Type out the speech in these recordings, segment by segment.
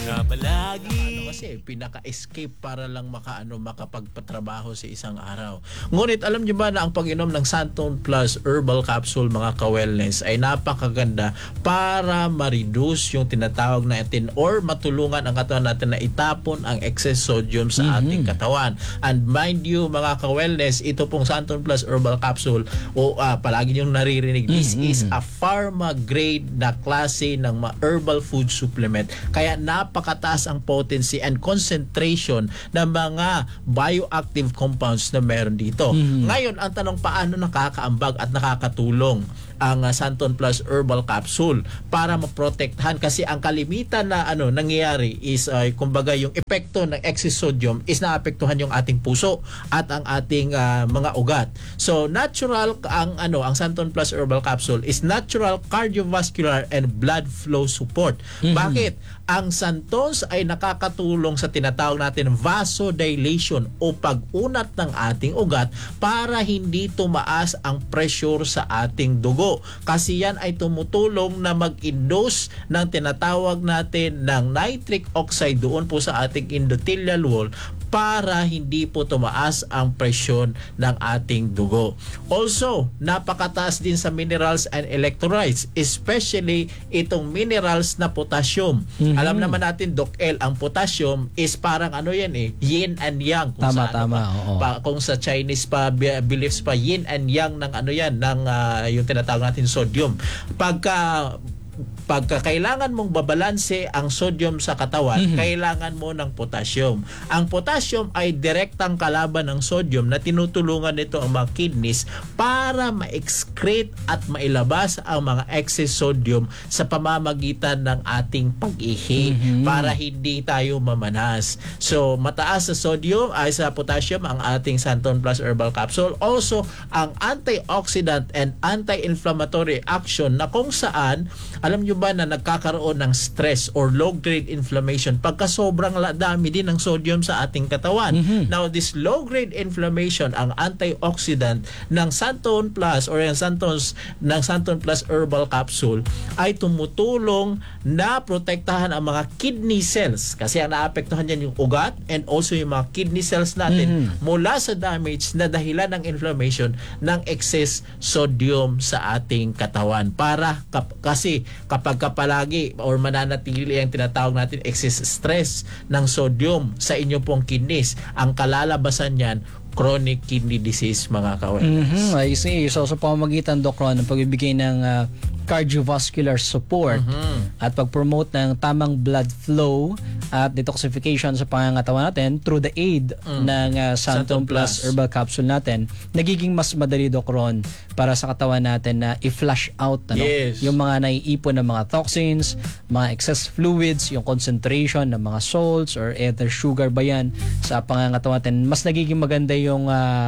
Kasi pinaka-escape para lang makapagpatrabaho sa isang araw. Ngunit alam niyo ba na ang pag-inom ng Santon Plus Herbal Capsule mga ka-wellness ay napakaganda para ma-reduce yung tinatawag natin or matulungan ang katawan natin na itapon ang excess sodium sa ating katawan. And mind you mga ka-wellness, ito pong Santon Plus Herbal Capsule palagi niyong naririnig, this is a pharma grade na klase ng herbal food supplement. Kaya napakataas ang potency and concentration ng mga bioactive compounds na meron dito. Ngayon, ang tanong, paano nakakaambag at nakakatulong ang Santon Plus Herbal Capsule para maprotektahan? Kasi ang kalimitan na nangyayari is kumbaga yung epekto ng excess sodium is naapektuhan yung ating puso at ang ating mga ugat. So natural ang Santon Plus Herbal Capsule is natural cardiovascular and blood flow support. Bakit? Ang Santons ay nakakatulong sa tinatawag natin vasodilation o pag-unat ng ating ugat para hindi tumaas ang pressure sa ating dugo. Kasi yan ay tumutulong na mag-induce ng tinatawag natin ng nitric oxide doon po sa ating endothelial wall para hindi po tumaas ang presyon ng ating dugo. Also, napakataas din sa minerals and electrolytes, especially itong minerals na potassium. Alam naman natin, Doc L, ang potassium is parang yin and yang. Kung sa Chinese beliefs pa, yin and yang ng yung tinatawag natin sodium. Pagka kailangan mong babalanse ang sodium sa katawan, kailangan mo ng potassium. Ang potassium ay direktang kalaban ng sodium na tinutulungan nito ang mga kidneys para ma-excrete at mailabas ang mga excess sodium sa pamamagitan ng ating pag-ihi para hindi tayo mamanas. So, mataas sa sodium ay sa potassium ang ating Santon Plus Herbal Capsule. Also, ang antioxidant and anti-inflammatory action na kung saan, alam nyo ba na nagkakaroon ng stress or low-grade inflammation pagka sobrang dami din ng sodium sa ating katawan. Now, this low-grade inflammation, ang antioxidant ng Santon Plus or yung Santon Plus Herbal Capsule ay tumutulong na protektahan ang mga kidney cells kasi ang naapektuhan yan yung ugat and also yung mga kidney cells natin mula sa damage na dahilan ng inflammation ng excess sodium sa ating katawan. Kasi kapag palagi or mananatili ang tinatawag natin excess stress ng sodium sa inyo pong kidneys, ang kalalabasan niyan chronic kidney disease mga ka-wellness. I see. So sa pamamagitan, Doc Ron, ng pagbibigay ng cardiovascular support at pag-promote ng tamang blood flow at detoxification sa pangangatawan natin through the aid ng Santon Plus Herbal Capsule natin, nagiging mas madali, Doc Ron, para sa katawan natin na i-flush out yung mga naiipon ng mga toxins, mga excess fluids, yung concentration ng mga salts or either sugar ba yan sa pangangatawan natin. Mas nagiging maganda yung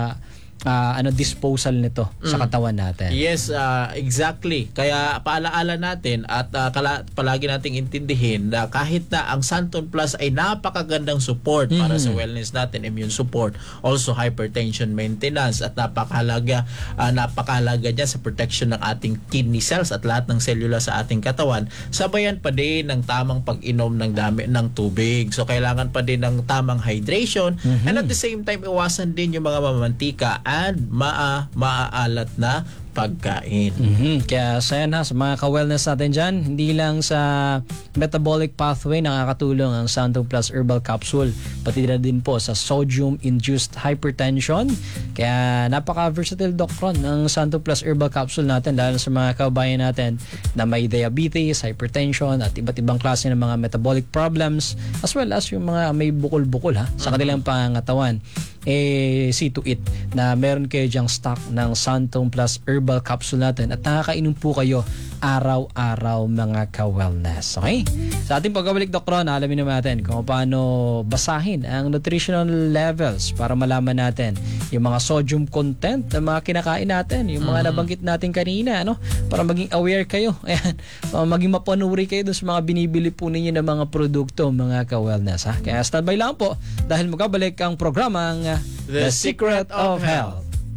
disposal nito sa katawan natin. Yes, exactly. Kaya paalaala natin at palagi nating intindihin na kahit na ang Santon Plus ay napakagandang support para sa wellness natin, immune support, also hypertension maintenance at napakahalaga niya sa protection ng ating kidney cells at lahat ng selula sa ating katawan. Sabayan pa din ng tamang pag-inom ng tubig. So kailangan pa din ng tamang hydration and at the same time iwasan din yung mga mamantika and maaalat na pagkain. Kaya sa mga ka-wellness natin dyan, hindi lang sa metabolic pathway nakakatulong ang Santon Plus Herbal Capsule, pati na din po sa sodium-induced hypertension. Kaya napaka-versatile, Doc Ron, ang Santon Plus Herbal Capsule natin, lalo sa mga kabayan natin na may diabetes, hypertension at iba't ibang klase ng mga metabolic problems, as well as yung mga may bukol-bukol sa kanilang pangangatawan. See to it na meron kayo dyang stock ng Santon Plus Herbal Capsule natin at nakakainom po kayo araw-araw mga ka-wellness. Okay? Sa ating pagbabalik, Dr. Ron, alamin naman natin kung paano basahin ang nutritional levels para malaman natin yung mga sodium content ng mga kinakain natin, yung mga nabanggit natin kanina, para maging aware kayo. Ayan, maging mapanuri kayo doon sa mga binibili po ninyo ng mga produkto, mga ka-wellness. Kaya standby lang po dahil magabalik ang programang The Secret of Health.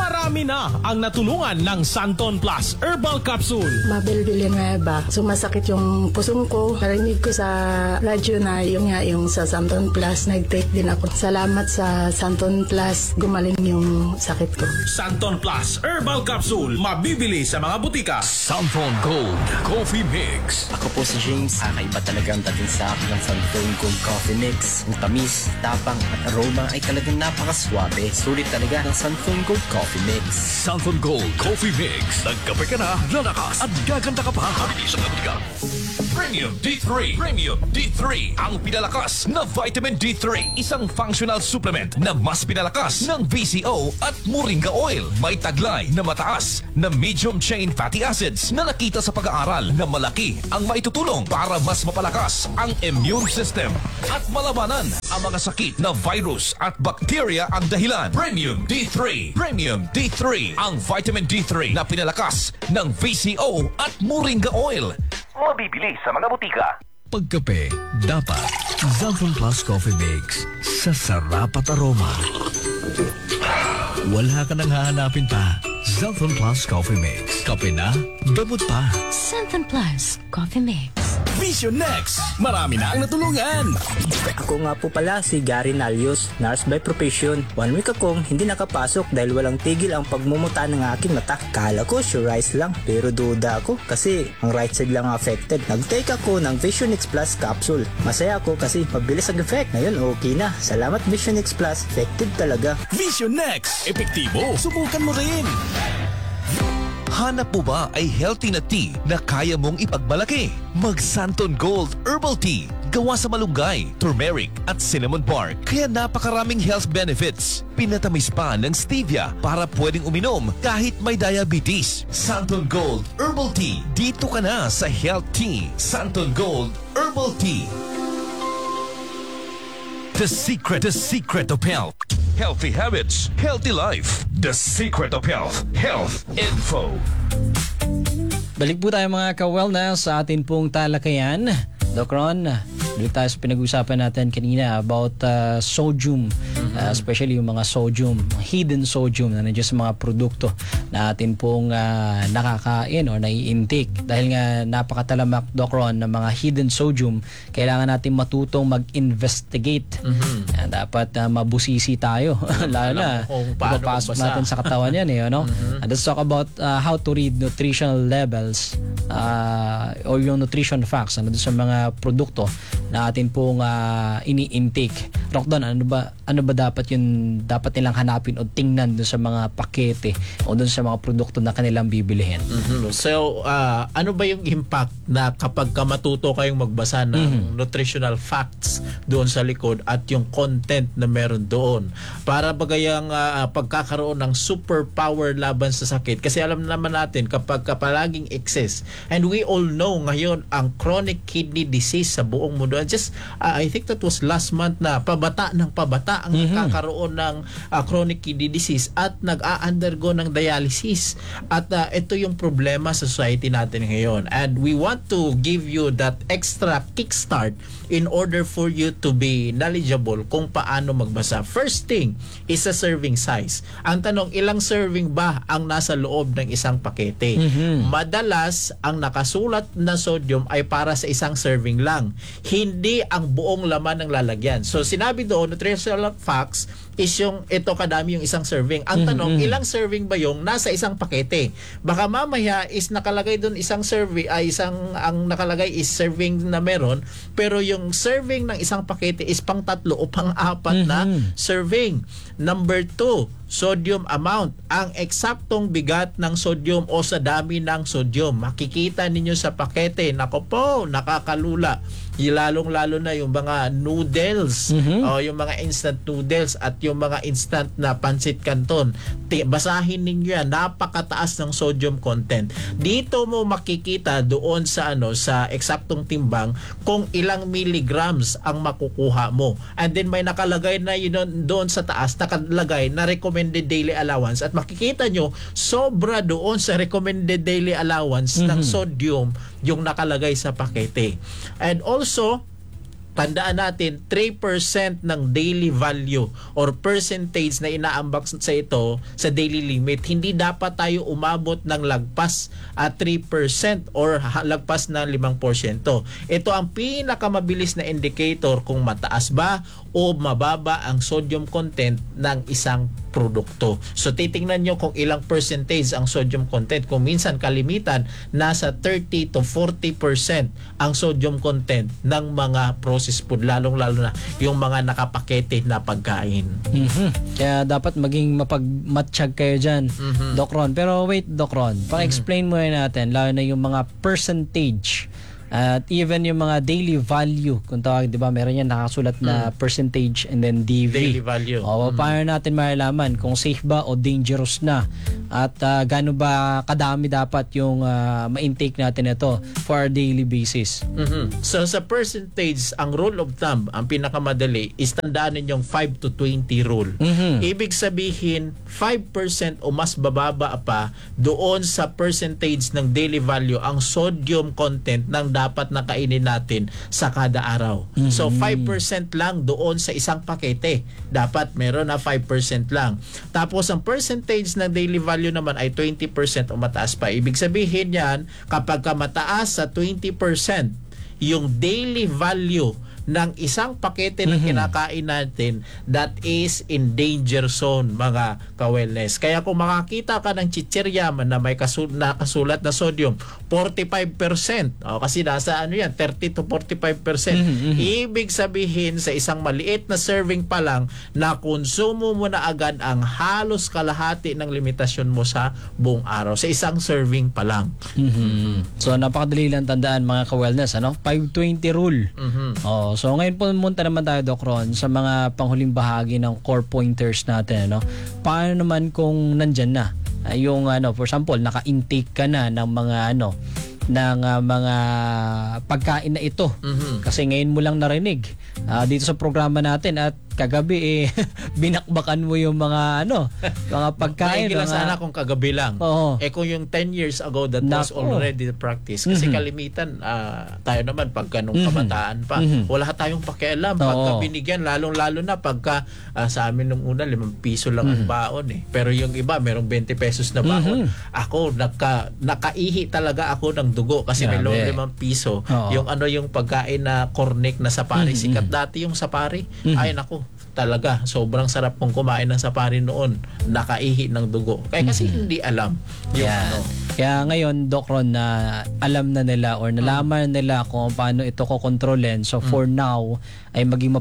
Marami na ang natulungan ng Santon Plus Herbal Capsule. Mabili nga ba? Sumasakit yung pusong ko. Narinig ko sa radyo na yung sa Santon Plus. Nag-take din ako. Salamat sa Santon Plus. Gumaling yung sakit ko. Santon Plus Herbal Capsule. Mabibili sa mga butika. Santon Gold Coffee Mix. Ako po si James. Kakaiba talaga ang dating sa akin ng Santon Gold Coffee Mix. Ang tamis, tapang at aroma ay talagang napakaswabe. Sulit talaga ng Santon Gold Coffee Mix. Santon Gold Coffee Mix. Nagkape ka na, lalakas at gaganda ka pa. Mabili sa mga butika. Premium D3. Premium D3. Ang pinalakas na vitamin D3. Isang functional supplement na mas pinalakas ng VCO at Moringa Oil. May taglay na mataas na medium chain fatty acids na nakita sa pag-aaral na malaki ang maitutulong para mas mapalakas ang immune system at malabanan ang mga sakit na virus at bacteria ang dahilan. Premium D3. Premium D3. Ang vitamin D3 na pinalakas ng VCO at Moringa Oil. Mabibili sa mga butika. Pagkape, dapat Santon Plus Coffee Mix sa sarap at aroma. Wala ka nang hahanapin pa. Santon Plus Coffee Mix. Kape na, gamot pa. Santon Plus Coffee Mix. Vision Next. Marami na ang natulungan. Ako nga po pala si Gary Nalios, nurse by profession. 1 week akong hindi nakapasok dahil walang tigil ang pagmumuta ng aking mata. Kala ko sure eyes lang pero duda ako kasi ang right side lang affected. Nag-take ako ng Vision X Plus capsule. Masaya ako kasi mabilis ang effect. Ngayon okay na. Salamat Vision X Plus. Effective talaga. Vision Next. Epektibo. Subukan mo rin. Hanap mo ba ay healthy na tea na kaya mong ipagmalaki? Mag Santon Gold Herbal Tea. Gawa sa malunggay, turmeric at cinnamon bark. Kaya napakaraming health benefits. Pinatamis pa ng stevia para pwedeng uminom kahit may diabetes. Santon Gold Herbal Tea. Dito ka na sa Health Tea. Santon Gold Herbal Tea. The secret of health. Healthy habits, healthy life. The secret of health. Health info. Balik po tayo mga ka-wellness sa atin pong talakayan. Doc Ron, balik tayo sa pinag-usapan natin kanina about sodium, especially yung mga sodium, hidden sodium na nandiyan sa mga produkto na atin pong nakakain o nai-intake. Dahil nga napakatalamak, Doc Ron, ng mga hidden sodium, kailangan natin matutong mag-investigate. Dapat mabusisi tayo. Lalo na, ipapasok natin sa katawan yan. Let's talk about how to read nutritional levels or yung nutrition facts doon sa mga produkto na atin pong ini-intake. Doc Don, ano ba dapat nilang hanapin o tingnan doon sa mga pakete o doon sa mga produkto na kanilang bibilihin? So, ano ba yung impact na kapag matuto kayong magbasa ng nutritional facts doon sa likod at yung content na meron doon para bagayang pagkakaroon ng superpower laban sa sakit? Kasi alam naman natin kapag palaging excess, and we all know ngayon ang chronic kidney disease sa buong mundo. Just I think that was last month na pabata ang nakakaroon ng chronic kidney disease at nag-a-undergo ng dialysis. At ito yung problema sa society natin ngayon. And we want to give you that extra kickstart in order for you to be knowledgeable kung paano magbasa. First thing is a serving size. Ang tanong, ilang serving ba ang nasa loob ng isang pakete? Madalas, ang nakasulat na sodium ay para sa isang serving lang. Hindi ang buong laman ng lalagyan. So, sinabi doon, nutritional facts is yung ito kadami yung isang serving. Ang tanong, ilang serving ba yung nasa isang pakete? Baka mamaya is nakalagay doon isang serving, ang nakalagay is serving na meron, pero yung serving ng isang pakete is pang 3 o pang 4 na serving. Number 2, sodium amount. Ang eksaktong bigat ng sodium o sa dami ng sodium. Makikita ninyo sa pakete. Nako po, nakakalula. Lalong-lalo na yung mga noodles o yung mga instant noodles at yung mga instant na pancit canton. Basahin ninyo yan. Napakataas ng sodium content. Dito mo makikita doon sa sa eksaktong timbang kung ilang milligrams ang makukuha mo. And then may nakalagay na yun doon sa taas, nakalagay na recommended daily allowance. At makikita nyo, sobra doon sa recommended daily allowance ng sodium yung nakalagay sa pakete. And also, tandaan natin 3% ng daily value or percentage na inaambak sa ito sa daily limit, hindi dapat tayo umabot ng lagpas at 3% or lagpas ng 5%. Ito ang pinakamabilis na indicator kung mataas ba o mababa ang sodium content ng isang produkto. So titingnan nyo kung ilang percentage ang sodium content. Kung minsan kalimitan nasa 30 to 40% ang sodium content ng mga processed food, lalong-lalo na yung mga nakapakete na pagkain. Kaya dapat maging mapagmatsyag kayo dyan, Doc Ron. Pero wait, Doc Ron, pa-explain muna natin, lalo na yung mga percentage at even yung mga daily value, kung tawag, di ba, meron yan nakasulat na percentage and then DV. Daily value. O, paano natin malalaman kung safe ba o dangerous na? At gaano ba kadami dapat yung ma-intake natin ito for our daily basis? So sa percentage, ang rule of thumb, ang pinakamadali, is tandaan ninyong 5 to 20 rule. Ibig sabihin, 5% o mas bababa pa doon sa percentage ng daily value ang sodium content ng dapat na kainin natin sa kada araw. So 5% lang doon sa isang pakete. Dapat meron na 5% lang. Tapos ang percentage ng daily value naman ay 20% o mataas pa. Ibig sabihin yan, kapag mataas sa 20% yung daily value ng isang pakete na kinakain natin, that is in danger zone, mga ka-wellness. Kaya kung makakita ka ng chichirya na may nakasulat na sodium 45%, kasi nasa ano yan, 30 to 45%, ibig sabihin sa isang maliit na serving pa lang na konsumo mo na agad ang halos kalahati ng limitasyon mo sa buong araw sa isang serving pa lang. So napakadali lang tandaan, mga ka-wellness, ano? 5-20 rule. So ngayon po munta naman tayo, Doc Ron, sa mga panghuling bahagi ng core pointers natin, ano? Paano naman kung nandyan na yung for example, naka-intake ka na ng mga mga pagkain na ito, kasi ngayon mo lang narinig dito sa programa natin at kagabi binakbakan mo yung mga mga pagkain. Maigi lang sana kung kagabi lang. Kung yung 10 years ago that was already the practice. Kasi kalimitan tayo naman pagka nung kabataan pa, wala tayong pakialam pagka binigyan, lalong-lalo na pagka sa amin nung una 5 piso lang ang baon Pero yung iba merong 20 pesos na baon. Ako nakaihi talaga ako ng dugo kasi may low 5 piso. Yung yung pagkain na cornic na sapari, sikat dati yung sapari. Ay naku, talaga sobrang sarap kong kumain ng sapari noon, nakaihi ng dugo. Kaya kasi hindi alam yung Kaya ngayon, Doc Ron, na alam na nila or nalaman nila kung paano ito kokontrolin. So for now ay maging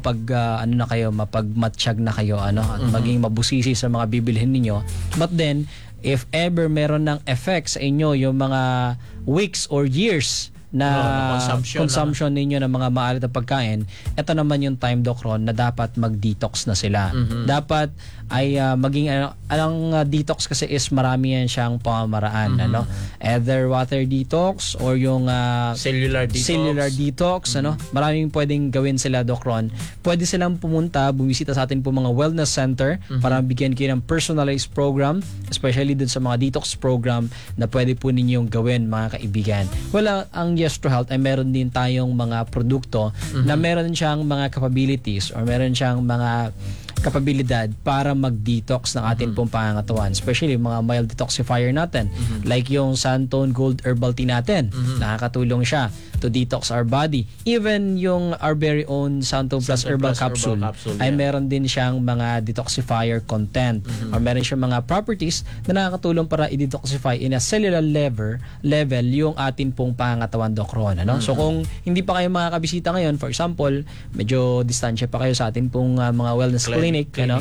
mapagmatsyag na kayo at maging mabusisi sa mga bibilhin ninyo. But then if ever meron ng effect sa inyo yung mga weeks or years na consumption ninyo ng mga maalat na pagkain, ito naman yung time, Doc Ron, na dapat mag-detox na sila. Dapat ay maging ang detox kasi is marami yan siyang pamamaraan, either water detox or yung cellular detox, maraming pwedeng gawin sila, Doc Ron. Pwede silang pumunta, bumisita sa atin po mga wellness center para bigyan kayo ng personalized program, especially dun sa mga detox program na pwede po ninyong gawin, mga kaibigan. Ang Yes to Health ay meron din tayong mga produkto na meron siyang mga capabilities or meron siyang mga kapabilidad para mag-detox ng ating pong pangangatawan, especially mga mild detoxifier natin, like yung Santone Gold Herbal Tea natin. Nakakatulong siya to detox our body. Even yung our very own Santone Plus Herbal Capsule ay meron din siyang mga detoxifier content or meron siyang mga properties na nakakatulong para i-detoxify in a cellular level yung ating pong pangangatawan, Doc Ron. So kung hindi pa kayo makakabisita ngayon, for example, medyo distansya pa kayo sa ating pong mga wellness clinics,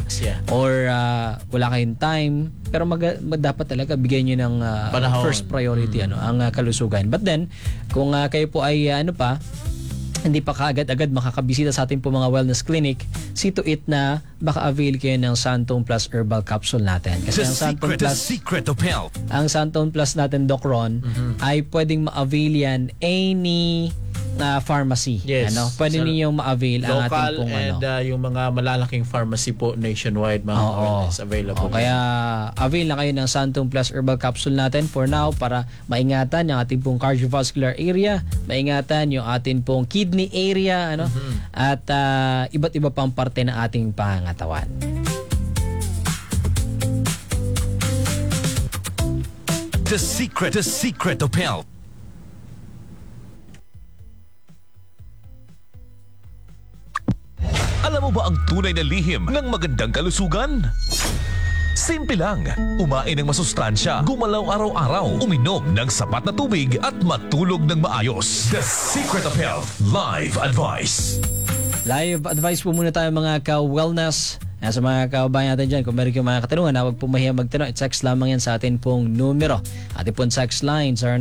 or wala kayong time, pero dapat talaga bigyan nyo ng first priority ang kalusugan. But then kung kayo po ay hindi pa kaagad-agad makakabisita sa ating po mga wellness clinic, see to it na maka-avail kayo ng Santone Plus Herbal Capsule natin. Kasi The secret of health. Ang Santone Plus natin, Doc Ron, ay pwedeng ma-avail yan any pharmacy. Yes. Pwede Sa ninyong ma-avail ang ating local pong and yung mga malalaking pharmacy po nationwide, mga wellness available. Kaya avail na kayo ng Santon Plus Herbal Capsule natin for now para maingatan yung ating pong cardiovascular area, maingatan yung ating pong kidney area, at iba't iba pang parte ng ating pangangatawan. The secret of health. Alam mo ba ang tunay na lihim ng magandang kalusugan? Simple lang. Umain ng masustansya, gumalaw araw-araw, uminom ng sapat na tubig at matulog ng maayos. The Secret of Health Live Advice. Live advice po muna tayo mga ka-wellness. Sa mga kababayan natin dyan, kung meron kayong mga katanungan, huwag po mahiya magtanong. Text lamang yan sa atin pong numero. Ating pong text lines are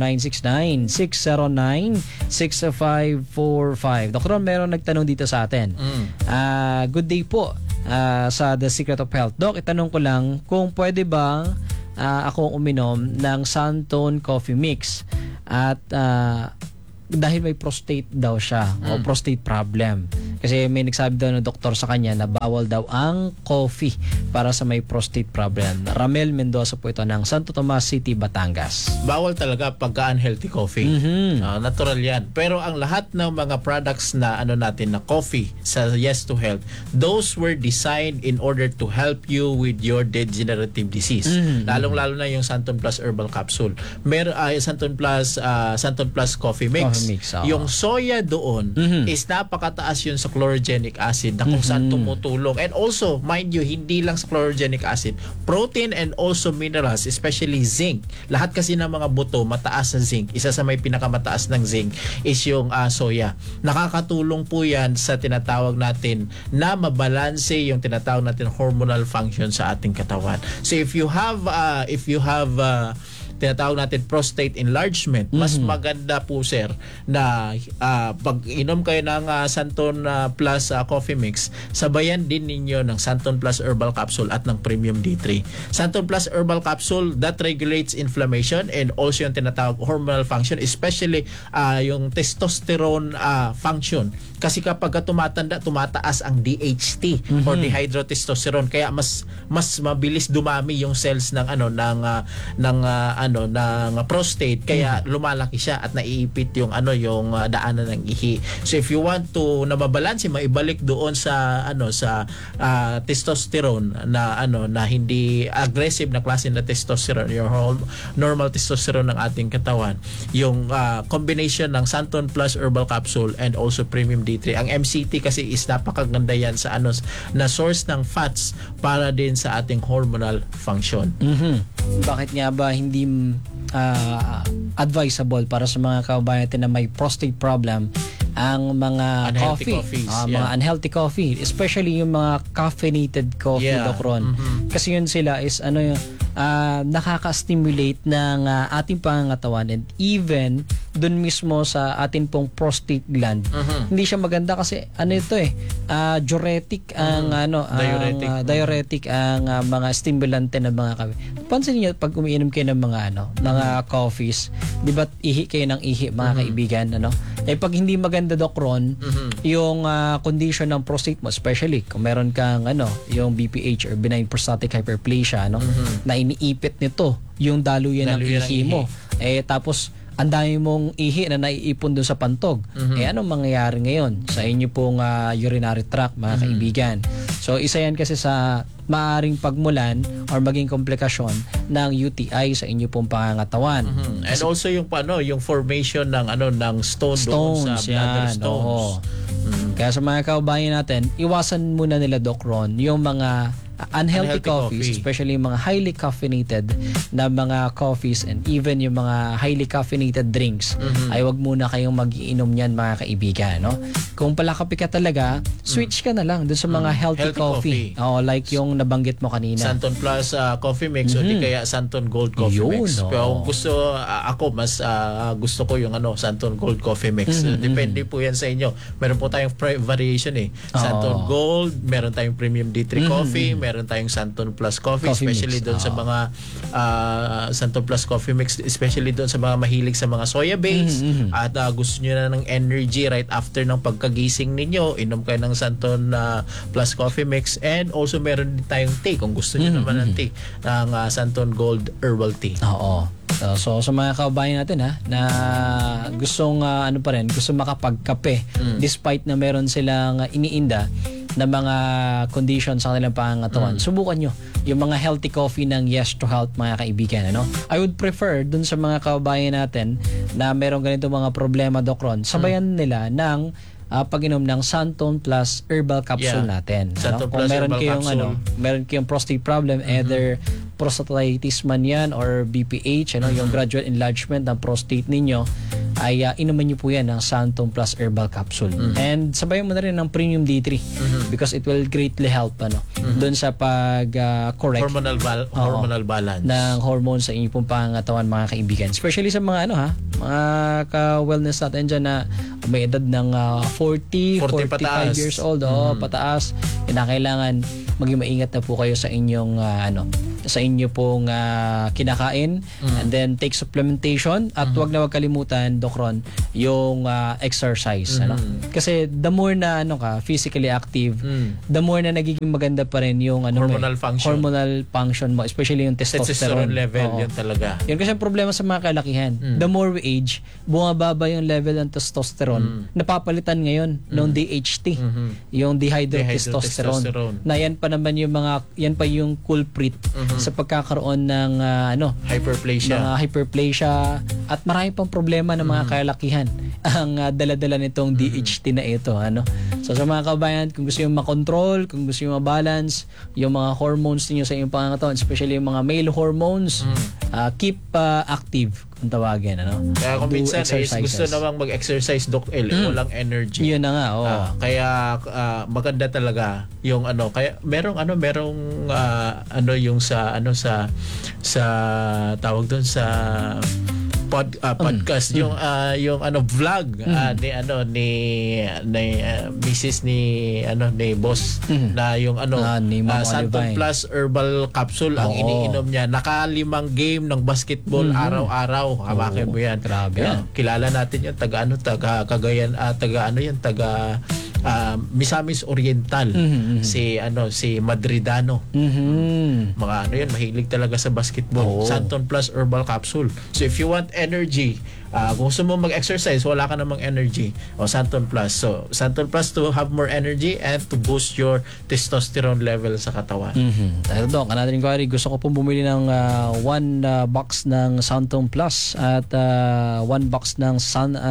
969-609-6545. Dr. Ron, meron nagtanong dito sa atin. Good day po sa The Secret of Health. Doc, itanong ko lang kung pwede ba akong uminom ng Santon Coffee Mix at dahil may prostate daw siya o prostate problem. Kasi may nagsabi daw ng doktor sa kanya na bawal daw ang coffee para sa may prostate problem. Ramel Mendoza po ito ng Santo Tomas City, Batangas. Bawal talaga pagka unhealthy coffee. Natural yan. Pero ang lahat ng mga products na natin na coffee sa Yes to Health, those were designed in order to help you with your degenerative disease. Lalong-lalo na yung Santon Plus Herbal Capsule. Santon Plus Coffee Mix. Yung soya doon is napakataas yun sa chlorogenic acid na kung saan tumutulong. And also, mind you, hindi lang sa chlorogenic acid, protein and also minerals, especially zinc. Lahat kasi ng mga buto mataas sa zinc. Isa sa may pinakamataas ng zinc is yung soya. Nakakatulong po yan sa tinatawag natin na mabalanse yung tinatawag natin hormonal function sa ating katawan. So if you have tinatawag natin prostate enlargement, mas maganda po sir na pag inom kayo ng Santon Plus Coffee Mix, sabayan din ninyo ng Santon Plus Herbal Capsule at ng Premium D3. Santon Plus Herbal Capsule, that regulates inflammation and also yung tinatawag hormonal function, especially yung testosterone function. Kasi kapag tumatanda, tumataas ang DHT or dihydrotestosterone, kaya mas mabilis dumami yung cells ng prostate, kaya lumalaki siya at naiipit yung daanan ng ihi. So if you want to na mabalanse, maibalik doon sa testosterone na hindi aggressive na klase na testosterone, yung normal testosterone ng ating katawan, yung combination ng Santon Plus Herbal Capsule and also Premium D3. Ang MCT kasi is napakaganda yan sa na source ng fats para din sa ating hormonal function. Bakit nga ba hindi advisable para sa mga kababayan natin na may prostate problem ang mga mga unhealthy coffee, especially yung mga caffeinated coffee, Doc Ron. Kasi yun sila is nakaka-stimulate ng ating pangangatawan and even dun mismo sa atin pong prostate gland. Hindi siya maganda kasi diuretic ang diuretic ang mga stimulante ng mga kape. Pansin niyo pag umiinom kayo ng mga coffees, 'di ba ihi kayo ng ihi mga kaibigan, pag hindi maganda, Doc Ron, yung condition ng prostate mo, especially kung meron kang yung BPH or benign prostatic hyperplasia, na iniipit nito yung daluyan ng ihi mo. Tapos ang dami mong ihi na naiipon doon sa pantog. Anong mangyayari ngayon sa inyo pong urinary tract, mga kaibigan? So isa yan kasi sa maaring pagmulan or maging komplikasyon ng UTI sa inyo pong pangangatawan. And also yung formation ng stones doon sa bladder stones. Kaya sa mga kababayan natin, iwasan muna nila, Doc Ron, yung mga unhealthy coffees, especially yung mga highly caffeinated na mga coffees and even yung mga highly caffeinated drinks, ay wag muna kayong mag-iinom niyan, mga kaibigan. Kung palakapi ka talaga, switch ka na lang dun sa mga healthy coffee. Like yung nabanggit mo kanina. Santon Plus Coffee Mix o di kaya Santon Gold Coffee Mix. Pero gusto gusto ko yung Santon Gold Coffee Mix. Depende po yan sa inyo. Meron po tayong variation Santon Gold, meron tayong Premium D3 Coffee, meron tayong Santon Plus Coffee, Coffee especially mix. doon sa mga Santon Plus Coffee Mix, especially doon sa mga mahilig sa mga soya base at gusto nyo na ng energy right after ng pagkagising ninyo, inom kayo ng Santon Plus Coffee Mix. And also meron din tayong tea kung gusto nyo naman ng tea, ng Santon Gold Herbal Tea. Oo. So sa mga kababayan natin na gustong gusto makapagkape despite na meron silang iniinda na mga conditions sa kanilang pangangatawan. Subukan nyo yung mga healthy coffee ng Yes to Health, mga kaibigan. I would prefer dun sa mga kababayan natin na meron ganito mga problema, Doc Ron, sabayan nila ng pag-inom ng Santon Plus Herbal Capsule natin. Santon Kung Plus meron Herbal kayong Capsule. meron kayong prostate problem, either prostatitis man yan or BPH, yung gradual enlargement ng prostate ninyo, ay inuman nyo po yan ng Santon Plus Herbal Capsule. And sabayan mo na rin ng Premium D3 because it will greatly help doon sa pag-correct hormonal balance ng hormones sa inyong pong pangatawan, mga kaibigan. Especially sa mga mga ka-wellness natin dyan na may edad ng 40 45 pataas. years old, pataas. Kailangan maging maingat na po kayo sa inyong sa inyo pong kinakain, and then take supplementation, at wag na wag kalimutan, Doc Ron, yung exercise. Kasi the more na physically active, the more na nagiging maganda pa rin yung hormonal function mo, especially yung testosterone level. Yun talaga. Yun kasi ang problema sa mga kalakihan. The more we age, bumababa yung level ng testosterone. Napapalitan ngayon ng DHT, yung dihydrotestosterone. Na yan pa naman yung yung culprit sa pagkakaroon ng hyperplasia at marami pang problema ng mga kalakihan ang dala-dala nitong DHT na ito. So sa mga kabayan, kung gusto yung makontrol, kung gusto yung ma-balance yung mga hormones niyo sa inyong pangangatawan, especially yung mga male hormones, keep active kung tawagin. Kaya kung minsan gusto namang mag-exercise, Doc L, walang energy. Yun na nga. Kaya maganda talaga yung kaya merong yung sa tawag doon sa podcast, yung vlog ni Mrs. ni boss na yung Santon Plus Herbal Capsule ang iniinom niya. Naka-5 game ng basketball araw-araw. Hawakin mo yan. Grabe yan. Kilala natin yung taga Cagayan, taga Misamis Oriental, si Madridano. Mga yan, mahilig talaga sa basketball. Santon Plus Herbal Capsule. So if you want energy, kung gusto mo mag-exercise, wala ka namang energy, Santon Plus. So Santon Plus to have more energy and to boost your testosterone level sa katawan. Doc, another inquiry, gusto ko pong bumili ng 1 box ng Santon Plus at 1 box ng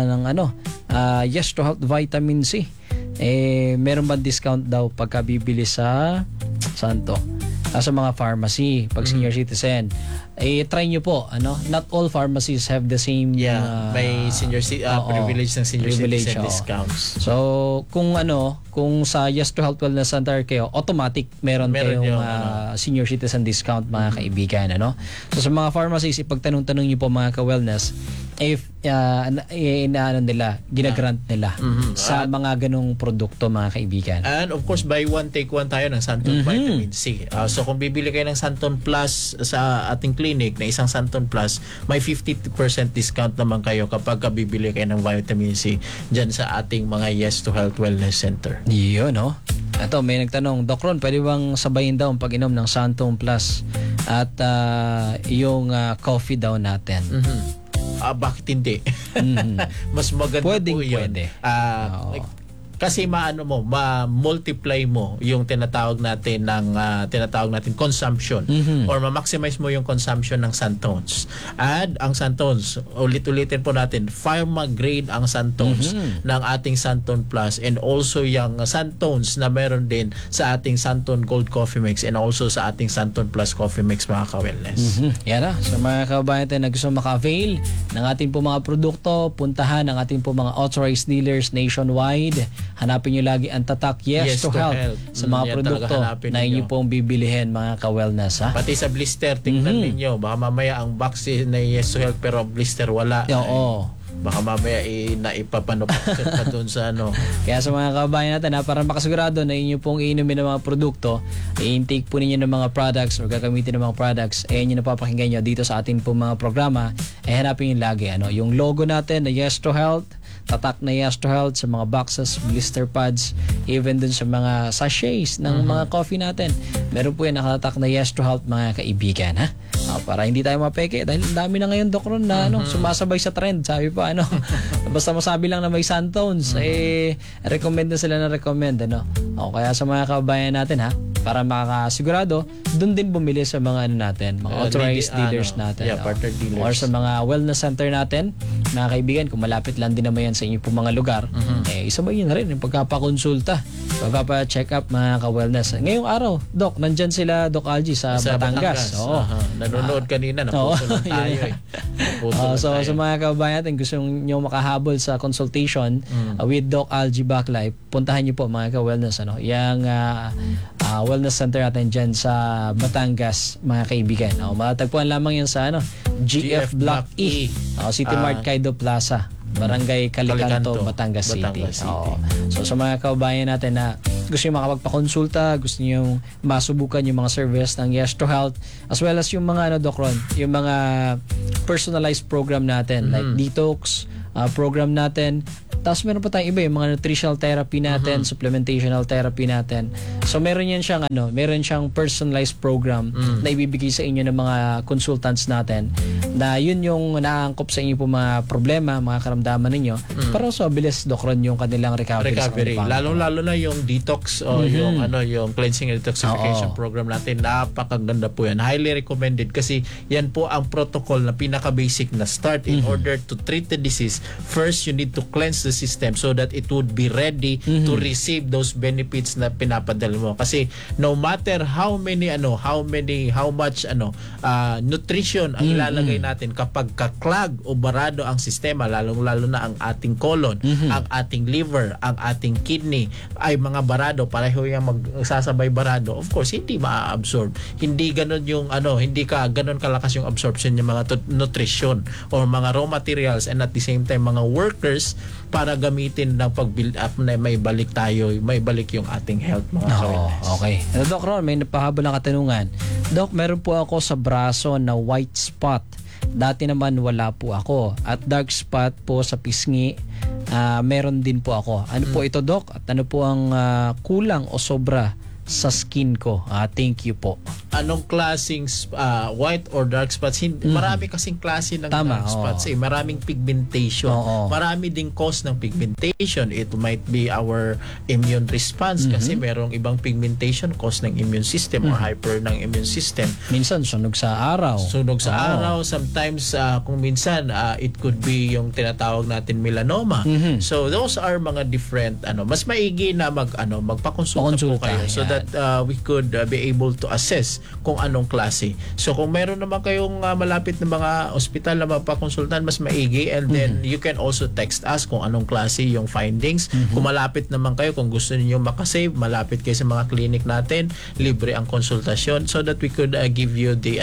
Yes to Health Vitamin C. Meron ba discount daw pagka bibili sa Santo? Sa mga pharmacy, pag senior citizen, try nyo po. Not all pharmacies have the same may senior privilege ng senior citizen discounts. So kung sa Yes to Health Wellness Center kayo, automatic meron kayong senior citizen discount, mga kaibigan. So sa mga pharmacies, ipagtanong-tanong nyo po, mga ka-wellness, if ginagrant nila sa mga ganong produkto, mga kaibigan. And of course, buy one take one tayo ng Santon Vitamin C. So kung bibili kayo ng Santon Plus sa ating clinic na isang Santon Plus, may 50% discount naman kayo kapag bibili kayo ng Vitamin C dyan sa ating mga Yes to Health Wellness Center. Yun, Ito, may nagtanong, Doc Ron, pwede bang sabayin daw ang pag-inom ng Santon Plus at yung coffee daw natin? Bakit hindi? Mas maganda po yun. Pwede. Kasi ma-multiply mo yung tinatawag natin consumption, or ma-maximize mo yung consumption ng Santons. And ang Santons, ulit-ulitin po natin, pharma grade ang Santons ng ating Santon Plus, and also yung Santons na meron din sa ating Santon Gold Coffee Mix, and also sa ating Santon Plus Coffee Mix, mga ka-wellness. Yan na. So mga kabayan natin na gusto maka-avail ng ating po mga produkto, puntahan ang ating po mga authorized dealers nationwide. Hanapin nyo lagi ang tatak Yes to Health sa mga produkto na inyo pong bibilihin, mga ka-wellness. Pati sa blister, tingnan ninyo. Baka mamaya ang box na Yes to Health pero ang blister wala. Baka mamaya naipapanupakit pa dun sa ano. Kaya sa mga kabayan natin, para makasigurado na inyo pong iinumin ng mga produkto, i-intake po ninyo ng mga products or gagamitin ng mga products, yun yung napapakinggan nyo dito sa atin pong mga programa, hanapin yung lagi. Yung logo natin na Yes to Health, tatak na Yes to Health sa mga boxes, blister pads, even dun sa mga sachets ng mga coffee natin. Meron po yan nakatatak na Yes to Health, mga kaibigan, ha? Para hindi tayo mapeke dahil dami na ngayon, Doc Ron, na sumasabay sa trend. Sabi pa basta masabi lang na may Santones, recommend na sila na recommend, kaya sa mga kabayan natin, ha, para makakasigurado doon din bumili sa mga natin, mga authorized dealers natin, partner dealers, or sa mga wellness center natin, mga kaibigan, kung malapit lang din naman yan sa inyo pong mga lugar, isabay nyo na rin yung pagpapakonsulta, pagpapa-check up, mga ka-wellness. Ngayong araw, Doc, nandyan sila, Doc Algie, sa Batangas. Nanonood kanina, napuso lang tayo. So sa mga kabayan natin, gusto nyo makahabol sa consultation with Doc Algie Baclay, puntahan nyo po, mga ka-wellness, yung wellness center natin dyan sa Batangas, mga kaibigan. Matagpuan lamang yan sa GF Block E, City Mart Kaido Plaza, Barangay Calicanto, Batangas City. So sa mga kabayan natin na gusto nyo makapagpakonsulta, gusto nyo masubukan yung mga service ng Yes to Health, as well as yung mga Doc Ron, yung mga personalized program natin, like detox program natin. Tapos meron pa tayong iba, yung mga nutritional therapy natin, supplementational therapy natin. So meron yan siyang meron siyang personalized program na ibibigay sa inyo ng mga consultants natin, na yun yung naangkop sa inyo po mga problema, mga karamdaman ninyo, para so bilis, Doc Ron, yung kanilang recovery. Lalo na yung detox o yung cleansing and detoxification program natin, napakaganda po yan. Highly recommended kasi yan po ang protocol na pinaka-basic na start in order to treat the disease. First, you need to cleanse the system so that it would be ready to receive those benefits na pinapadala mo. Kasi no matter how much nutrition ang ilalagay natin, kapag kaklag o barado ang sistema, lalong-lalo na ang ating colon, ang ating liver, ang ating kidney ay mga barado, pareho yung magsasabay barado, of course hindi ma-absorb. Hindi ganun yung hindi ganun kalakas yung absorption ng mga nutrition or mga raw materials, and at the same time mga workers para gamitin ng pag-build up na may balik yung ating health, mga ka-wellness. Okay. Doc Ron, may napahabol na katanungan. Doc, meron po ako sa braso na white spot. Dati naman wala po ako. At dark spot po sa pisngi, meron din po ako. Ano po ito, Doc? At ano po ang kulang o sobra sa skin ko? Thank you po. Anong klaseng white or dark spots? Marami kasing klase ng dark spots. Maraming pigmentation. Marami ding cause ng pigmentation. It might be our immune response kasi merong ibang pigmentation cause ng immune system or hyper ng immune system. Minsan sunog sa araw. Sometimes kung minsan it could be yung tinatawag natin melanoma. So those are mga different mas maigi na magpakonsulta po kayo so that we could be able to assess kung anong klase. So kung meron naman kayong malapit na mga ospital na mapakonsultan, mas maigi, and then you can also text us kung anong klase yung findings. Kung malapit naman kayo, kung gusto niyo makasave, malapit kayo sa mga clinic natin, libre ang konsultasyon so that we could give you the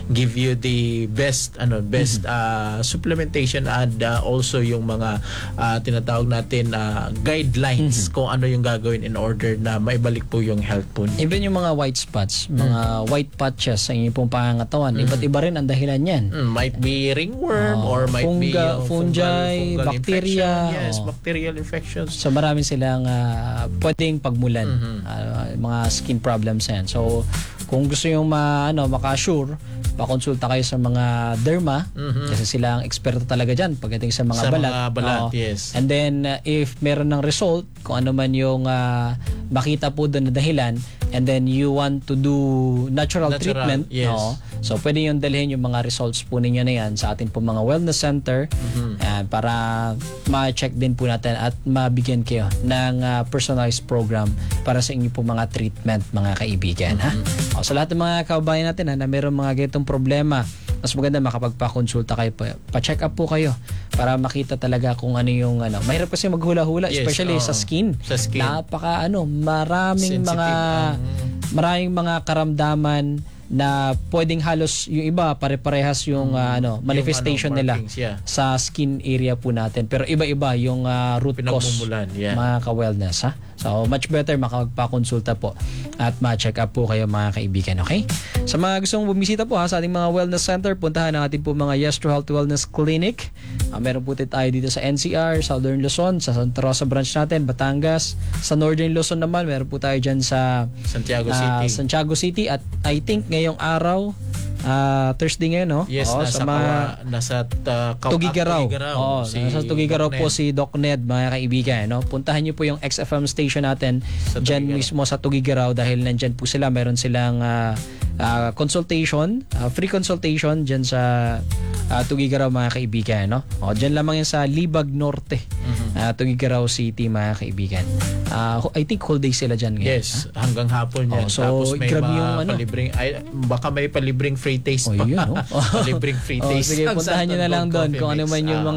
best supplementation and also yung mga tinatawag natin guidelines kung ano yung gagawin in order na maibalik po yung health po. Even yung mga white spots, mga white patches sa inyong pong pangangatawan, iba't iba rin ang dahilan yan. Might be ringworm or might be fungi, bacteria. Yes, bacterial infections. So marami silang pwedeng pagmulan, mga skin problems yan. So kung gusto yung maka-assure, pakonsulta kayo sa mga derma kasi sila ang eksperto talaga dyan pagdating sa mga balat. Yes. And then if meron ng result, kung ano man yung makita po doon na dahilan, and then you want to do natural treatment, so pwede yung dalhin yung mga results po ninyo na yan sa atin po mga wellness center para ma-check din po natin at mabigyan kayo ng personalized program para sa inyo po mga treatment, mga kaibigan. Sa lahat ng mga kababayan natin na meron mga ganitong problema, mas maganda makapagpakonsulta kayo, pa-check up po kayo para makita talaga kung ano yung mahirap kasi maghula-hula, especially sa skin. Napaka maraming sensitive, maraming mga karamdaman na pwedeng halos yung iba pare-parehas yung manifestation nila markings, yeah. sa skin area po natin. Pero iba-iba yung root cause, Pinagmumulan, yeah. mga ka-wellness, ha? So, much better makapagpakonsulta po at ma-check up po kayo mga kaibigan, okay? Sa mga gustong bumisita po sa ating mga wellness center, puntahan natin po mga Yes to Health Wellness Clinic. Meron po tayo dito sa NCR, Southern Luzon, sa Santa Rosa branch natin, Batangas. Sa Northern Luzon naman, meron po tayo dyan sa Santiago City. At I think ngayong araw, Thursday ngayon, no? Yes, nasa Tugigaraw. Si Nasa Tugigaraw Doc po Ned. si Doc Ned, mga kaibigan, no? Puntahan niyo po yung XFM station natin dyan mismo sa Tugigaraw dahil nandyan po sila. Meron silang consultation, free consultation dyan sa Tugigaraw, mga kaibigan, no? Dyan lamang yan sa Libag Norte, Tugigaraw City, mga kaibigan. I think whole day sila dyan ngayon. Yes, hanggang hapon yan. So, tapos may grab mga yung palibreng, baka may palibreng free taste pa. Yun, no? Palibreng free taste. Sige, ang puntahan nyo na Santon lang doon Coffee kung ano Mix. man yung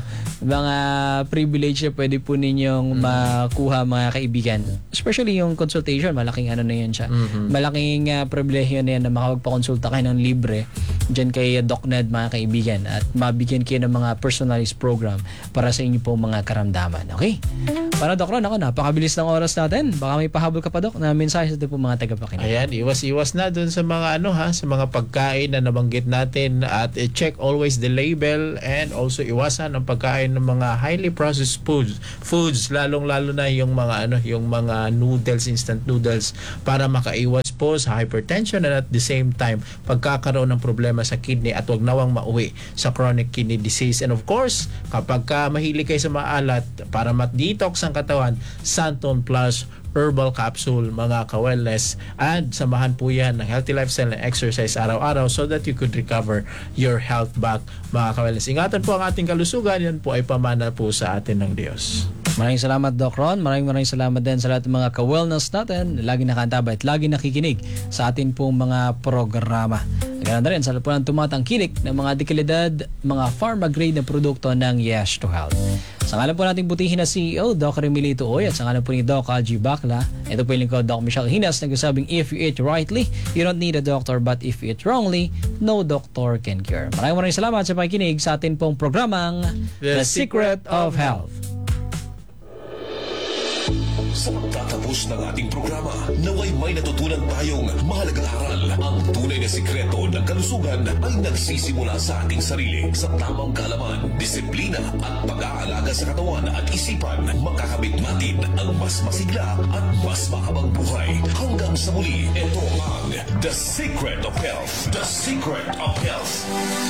mga privilege na pwede po ninyong makuha, mga kaibigan. Especially yung consultation, malaking ano na yun siya. Malaking privilege na yan na makapagpakonsulta kayo ng libre dyan kay Doc Ned, mga kaibigan, at mabigyan kayo ng mga personalized program para sa inyo po mga karamdaman. Okay? Para Doc Ron, ako, napakabilis ng oras natin. Baka may pahabol ka pa, Doc, na mensahe sa po mga tagapakinig. Ayan, iwas-iwas na dun sa mga sa mga pagkain na nabanggit natin, at check always the label, and also iwasan ang pagkain ng mga highly processed foods, lalong-lalo na yung mga yung mga noodles, instant noodles, para makaiwas po sa hypertension and at the same time pagkakaroon ng problema sa kidney, at wag nawang mauwi sa chronic kidney disease. And of course, kapag mahilig kayo sa maalat, para mat-detox ang katawan, Santon Plus Herbal Capsule, mga ka-wellness, and samahan po yan ng healthy lifestyle and exercise araw-araw so that you could recover your health back, mga ka-wellness. Ingatan po ang ating kalusugan, yan po ay pamana po sa atin ng Diyos. Maraming salamat, Doc Ron. Maraming salamat din sa lahat ng mga ka-wellness natin na lagi nakantaba at lagi nakikinig sa atin pong mga programa. Ganun na rin sa lahat po ng tumatangkilik ng mga dekalidad, mga pharma-grade na produkto ng Yes to Health. Sa ngalan po nating butihin na CEO, Doc Remilito Oy, at sa ngalan po ni Doc Algie Bakla, ito po yung lingkod, Doc Michelle Hinas, nagsasabing, if you eat rightly, you don't need a doctor, but if you eat wrongly, no doctor can cure. Maraming salamat sa pakikinig sa atin pong programang The Secret of Health. Sa pagtatapos ng ating programa, naway may natutunan tayong mahalagang aral. Ang tunay na sikreto ng kalusugan ay nagsisimula sa ating sarili. Sa tamang kaalaman, disiplina at pag-aalaga sa katawan at isipan, makakamit natin ang mas masigla at mas mahabang buhay. Hanggang sa muli, ito ang The Secret of Health. The Secret of Health.